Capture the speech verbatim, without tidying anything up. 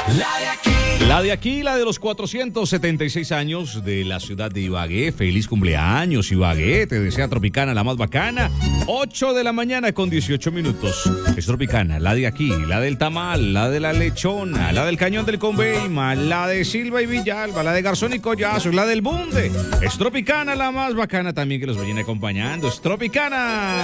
La de aquí. La de aquí, la de los cuatrocientos setenta y seis años de la ciudad de Ibagué. Feliz cumpleaños, Ibagué. Te desea Tropicana, la más bacana. ocho de la mañana con dieciocho minutos. Es Tropicana, la de aquí, la del tamal, la de la lechona, la del cañón del Conveima, la de Silva y Villalba, la de Garzón y Collazo, la del Bunde. Es Tropicana, la más bacana también que los viene acompañando. Es Tropicana.